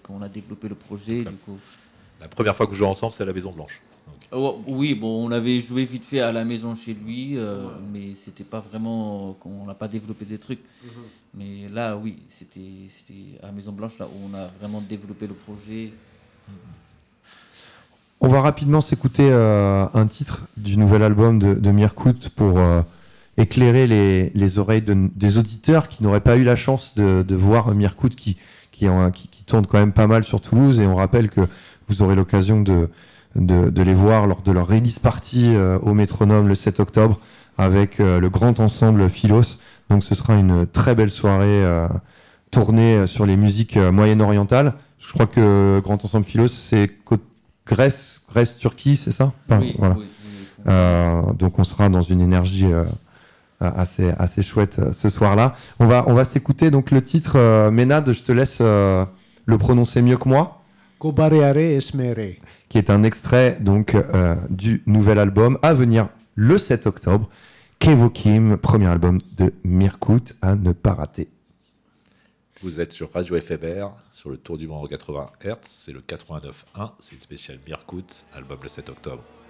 qu'on a développé le projet. Du coup. La première fois que vous jouez ensemble, c'est à la Maison Blanche. Oui, bon, on avait joué vite fait à la maison chez lui, mais c'était pas vraiment, on n'a pas développé des trucs. Mais là, oui, c'était à Maison Blanche là où on a vraiment développé le projet. On va rapidement s'écouter un titre du nouvel album de Mirkout pour éclairer les oreilles des auditeurs qui n'auraient pas eu la chance de voir Mirkout qui tourne quand même pas mal sur Toulouse. Et on rappelle que vous aurez l'occasion de les voir lors de leur release party au Métronome le 7 octobre avec le grand ensemble Philos. Donc ce sera une très belle soirée tournée sur les musiques moyen-orientales. Je crois que grand ensemble Philos, c'est Grèce, Turquie, c'est ça? Oui, voilà. Oui. Donc on sera dans une énergie assez chouette ce soir-là. On va s'écouter donc le titre Ménade, je te laisse le prononcer mieux que moi. Kobareare Esmere. Qui est un extrait donc du nouvel album à venir le 7 octobre. Kevokim, premier album de Mirkout à ne pas rater. Vous êtes sur Radio FMR, sur le Tour du Monde en 80 Hz, c'est le 89.1, c'est une spéciale Mirkout, album le 7 octobre.